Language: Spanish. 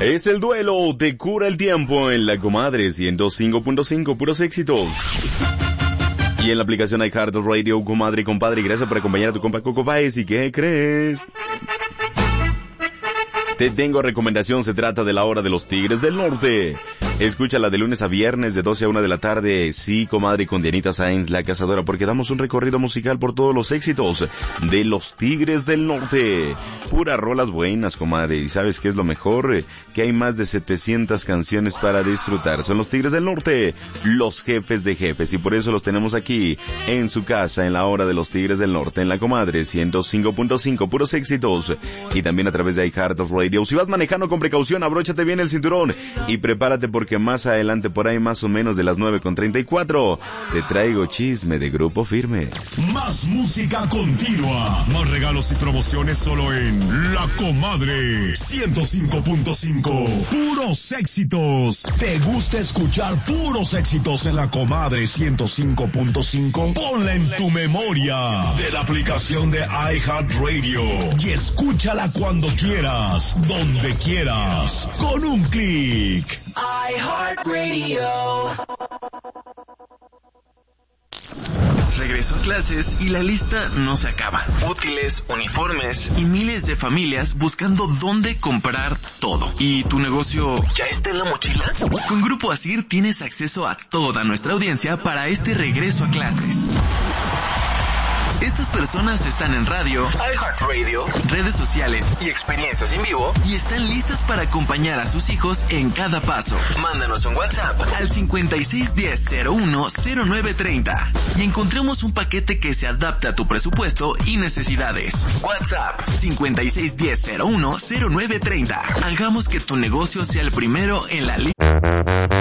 Es el duelo de Cura el Tiempo en La Comadre 105.5, puros éxitos. Y en la aplicación iHeartRadio, comadre y compadre, gracias por acompañar a tu compa Coco Baez. ¿Y qué crees? Te tengo recomendación, se trata de la hora de los Tigres del Norte. Escúchala de lunes a viernes de 12 a 1 de la tarde. Sí, comadre, con Dianita Sáenz, la cazadora, porque damos un recorrido musical por todos los éxitos de los Tigres del Norte. Puras rolas buenas, comadre. ¿Y sabes qué es lo mejor? Que hay más de 700 canciones para disfrutar. Son los Tigres del Norte, los jefes de jefes. Y por eso los tenemos aquí, en su casa, en la hora de los Tigres del Norte, en La Comadre 105.5, puros éxitos. Y también a través de iHeartRadio. Si vas manejando con precaución, abróchate bien el cinturón y prepárate porque más adelante, por ahí más o menos de las 9:34, te traigo chisme de Grupo Firme. Más música continua, más regalos y promociones solo en La Comadre 105.5. Puros éxitos. ¿Te gusta escuchar puros éxitos en La Comadre 105.5? Ponla en tu memoria de la aplicación de iHeartRadio y escúchala cuando quieras, donde quieras, con un clic. iHeartRadio. Regreso a clases y la lista no se acaba. Útiles, uniformes y miles de familias buscando dónde comprar todo. ¿Y tu negocio ya está en la mochila? Con Grupo Asir tienes acceso a toda nuestra audiencia para este regreso a clases. Estas personas están en radio, iHeartRadio, redes sociales y experiencias en vivo y están listas para acompañar a sus hijos en cada paso. Mándanos un WhatsApp al 5610-010930 y encontremos un paquete que se adapte a tu presupuesto y necesidades. WhatsApp 5610-010930. Hagamos que tu negocio sea el primero en la lista.